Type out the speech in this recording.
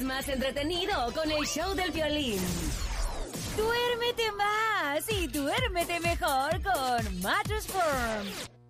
vez más entretenido con el show del violín. Duérmete más y duérmete mejor con Mattress Firm.